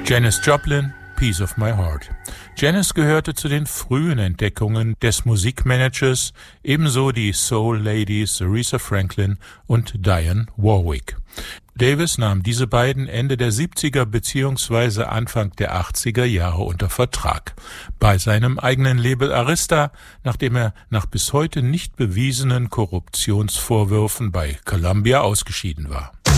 Janis Joplin, Piece of My Heart. Janis gehörte zu den frühen Entdeckungen des Musikmanagers, ebenso die Soul Ladies Aretha Franklin und Dionne Warwick. Davis nahm diese beiden Ende der 70er bzw. Anfang der 80er Jahre unter Vertrag. Bei seinem eigenen Label Arista, nachdem er nach bis heute nicht bewiesenen Korruptionsvorwürfen bei Columbia ausgeschieden war.